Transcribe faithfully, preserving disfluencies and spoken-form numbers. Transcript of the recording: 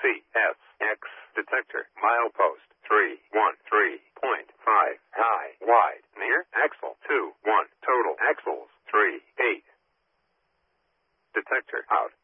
C S X detector milepost three one three point five high wide near axle two one total axles three eight detector out.